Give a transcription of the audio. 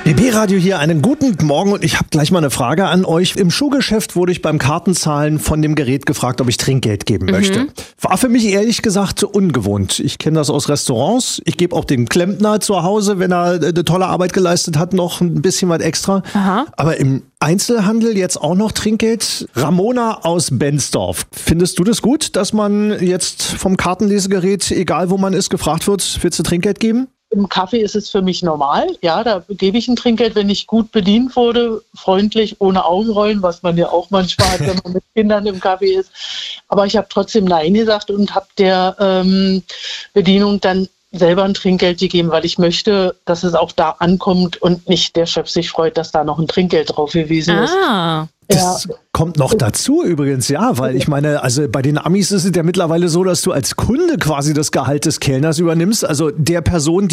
BB-Radio hier, einen guten Morgen und ich habe gleich mal eine Frage an euch. Im Schuhgeschäft wurde ich beim Kartenzahlen von dem Gerät gefragt, ob ich Trinkgeld geben möchte. War für mich ehrlich gesagt ungewohnt. Ich kenne das aus Restaurants. Ich gebe auch dem Klempner zu Hause, wenn er eine tolle Arbeit geleistet hat, noch ein bisschen was extra. Aha. Aber im Einzelhandel jetzt auch noch Trinkgeld? Ramona aus Benzdorf. Findest du das gut, dass man jetzt vom Kartenlesegerät, egal wo man ist, gefragt wird, willst du Trinkgeld geben? Im Kaffee ist es für mich normal. Ja, da gebe ich ein Trinkgeld, wenn ich gut bedient wurde, freundlich, ohne Augenrollen, was man ja auch manchmal hat, wenn man mit Kindern im Kaffee ist. Aber ich habe trotzdem Nein gesagt und habe der Bedienung dann selber ein Trinkgeld gegeben, weil ich möchte, dass es auch da ankommt und nicht der Chef sich freut, dass da noch ein Trinkgeld drauf gewesen ist. Das kommt noch dazu übrigens, ja, weil ich meine, also bei den Amis ist es ja mittlerweile so, dass du als Kunde quasi das Gehalt des Kellners übernimmst, also der Person,